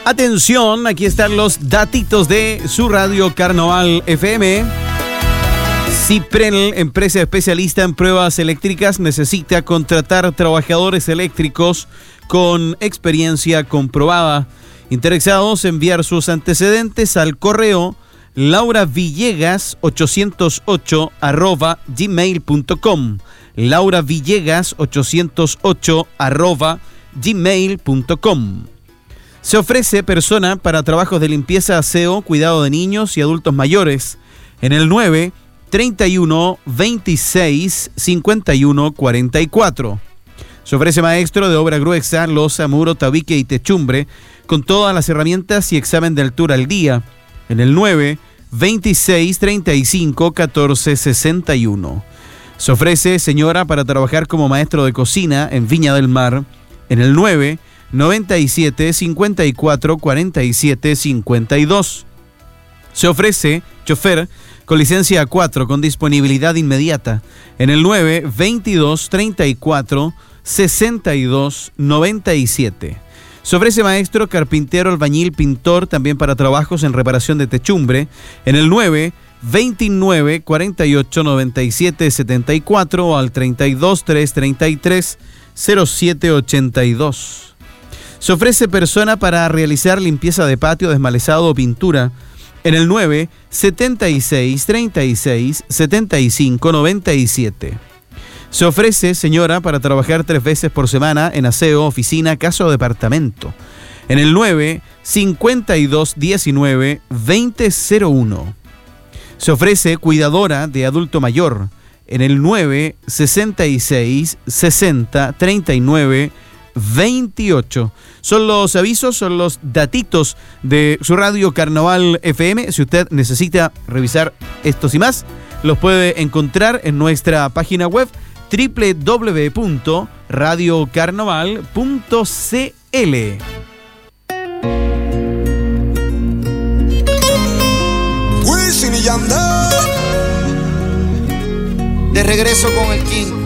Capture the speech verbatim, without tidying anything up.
Atención, aquí están los datitos de su radio Carnaval F M. Ciprenel, empresa especialista en pruebas eléctricas, necesita contratar trabajadores eléctricos con experiencia comprobada. Interesados, enviar sus antecedentes al correo lauravillegas ochocientos ocho arroba gmail punto com. lauravillegas ochocientos ocho arroba gmail punto com. Se ofrece persona para trabajos de limpieza, aseo, cuidado de niños y adultos mayores en el nueve treinta y uno veintiséis cincuenta y uno cuarenta y cuatro. Se ofrece maestro de obra gruesa, losa, muro, tabique y techumbre con todas las herramientas y examen de altura al día en el nueve veintiséis treinta y cinco catorce sesenta y uno. Se ofrece señora para trabajar como maestro de cocina en Viña del Mar en el nueve noventa y siete cincuenta y cuatro cuarenta y siete cincuenta y dos. Se ofrece chofer con licencia A cuatro con disponibilidad inmediata en el nueve veintidós treinta y cuatro sesenta y dos noventa y siete. Se ofrece maestro, carpintero, albañil, pintor, también para trabajos en reparación de techumbre en el nueve veintinueve cuarenta y ocho noventa y siete setenta y cuatro o al treinta y dos trescientos treinta y tres cero siete ochenta y dos. Se ofrece persona para realizar limpieza de patio, desmalezado o pintura en el nueve setenta y seis treinta y seis setenta y cinco noventa y siete. Se ofrece señora para trabajar tres veces por semana en aseo, oficina, casa o departamento en el nueve cincuenta y dos diecinueve veinte cero uno. Se ofrece cuidadora de adulto mayor en el nueve sesenta y seis sesenta treinta y nueve veintiocho. Son los avisos, son los datitos de su radio Carnaval F M. Si usted necesita revisar estos y más, los puede encontrar en nuestra página web doble u doble u doble u punto radio carnaval punto c l. De regreso con el King.